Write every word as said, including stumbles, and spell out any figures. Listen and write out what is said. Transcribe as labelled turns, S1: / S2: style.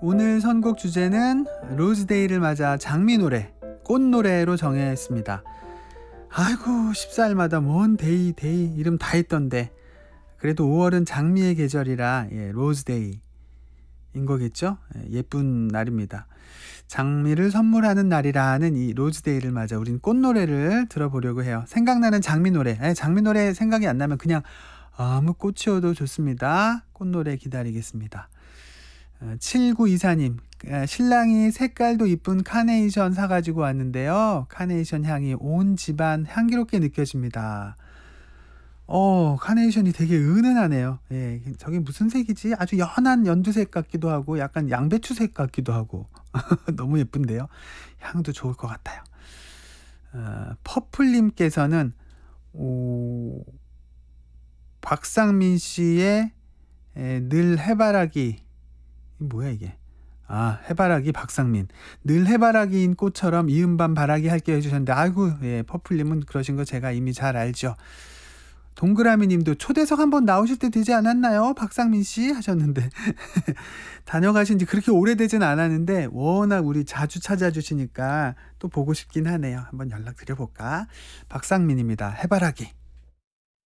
S1: 오늘 선곡 주제는 로즈데이를 맞아 장미 노래, 꽃 노래로 정했습니다. 아이고 십사일마다 뭔 데이 데이 이름 다 있던데 그래도 오월은 장미의 계절이라 예, 로즈데이인 거겠죠? 예, 예쁜 날입니다. 장미를 선물하는 날이라는 이 로즈데이를 맞아 우린 꽃 노래를 들어보려고 해요. 생각나는 장미 노래, 예, 장미 노래 생각이 안 나면 그냥 아무 꽃이어도 좋습니다. 꽃 노래 기다리겠습니다. 칠구이사님, 신랑이 색깔도 이쁜 카네이션 사가지고 왔는데요. 카네이션 향이 온 집안 향기롭게 느껴집니다. 어, 카네이션이 되게 은은하네요. 예, 저게 무슨 색이지? 아주 연한 연두색 같기도 하고 약간 양배추색 같기도 하고 너무 예쁜데요. 향도 좋을 것 같아요. 어, 퍼플님께서는 오, 박상민 씨의 에, 늘 해바라기 뭐야 이게? 아, 해바라기 박상민. 늘 해바라기인 꽃처럼 이음반 바라기 할게 해주셨는데 아이고 예, 퍼플님은 그러신 거 제가 이미 잘 알죠. 동그라미 님도 초대석 한번 나오실 때 되지 않았나요? 박상민 씨 하셨는데 다녀가신 지 그렇게 오래되진 않았는데 워낙 우리 자주 찾아주시니까 또 보고 싶긴 하네요. 한번 연락 드려볼까? 박상민입니다. 해바라기.